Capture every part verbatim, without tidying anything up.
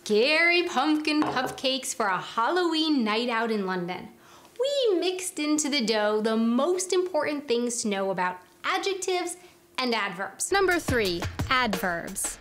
scary pumpkin cupcakes for a Halloween night out in London. We mixed into the dough the most important things to know about adjectives and adverbs. Number three, adverbs.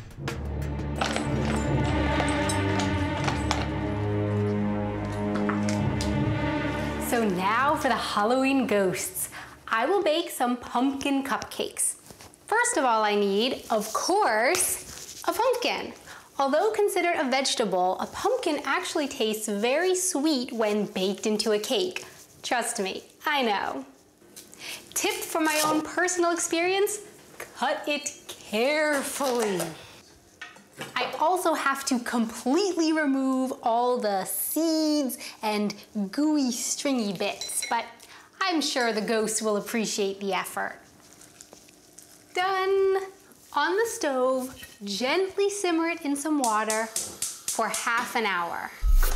So now for the Halloween ghosts. I will bake some pumpkin cupcakes. First of all, I need, of course, a pumpkin. Although considered a vegetable, a pumpkin actually tastes very sweet when baked into a cake. Trust me, I know. Tip from my own personal experience, cut it carefully. I also have to completely remove all the seeds and gooey stringy bits, but I'm sure the ghosts will appreciate the effort. Done. On the stove, gently simmer it in some water for half an hour.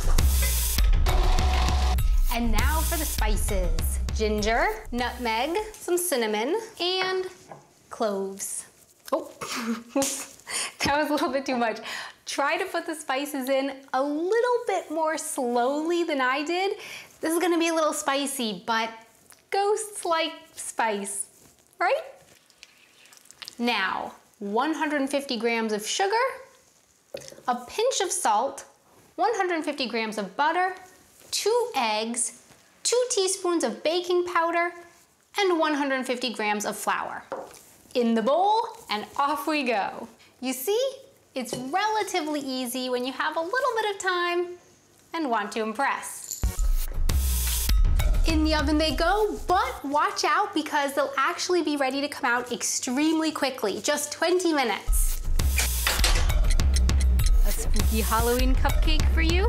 And now for the spices. Ginger, nutmeg, some cinnamon, and cloves. Oh, that was a little bit too much. Try to put the spices in a little bit more slowly than I did. This is gonna be a little spicy, but ghosts like spice, right? Now, one hundred fifty grams of sugar, a pinch of salt, one hundred fifty grams of butter, two eggs, two teaspoons of baking powder, and one hundred fifty grams of flour. In the bowl, and off we go. You see, it's relatively easy when you have a little bit of time and want to impress. In the oven they go, but watch out because they'll actually be ready to come out extremely quickly, just twenty minutes. A spooky Halloween cupcake for you.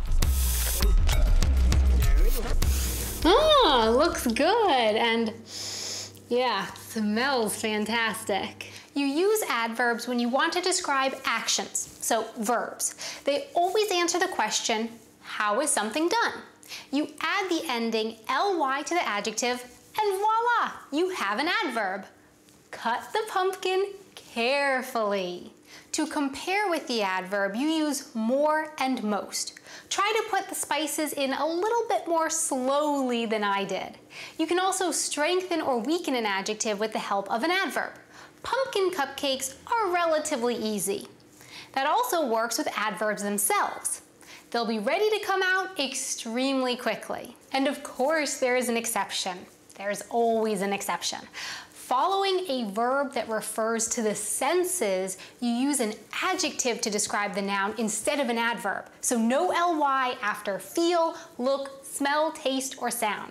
Ah, looks good, and yeah, smells fantastic. You use adverbs when you want to describe actions, so verbs. They always answer the question, how is something done? You add the ending ly to the adjective, and voila, you have an adverb. Cut the pumpkin carefully. To compare with the adverb, you use more and most. Try to put the spices in a little bit more slowly than I did. You can also strengthen or weaken an adjective with the help of an adverb. Pumpkin cupcakes are relatively easy. That also works with adverbs themselves. They'll be ready to come out extremely quickly. And of course, there is an exception. There's always an exception. Following a verb that refers to the senses, you use an adjective to describe the noun instead of an adverb. So no ly after feel, look, smell, taste, or sound.